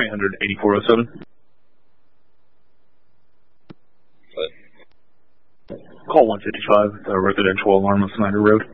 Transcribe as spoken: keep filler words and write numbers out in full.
eight hundred, eighty-four oh seven. Call one fifty-five, uh, residential alarm on Snyder Road.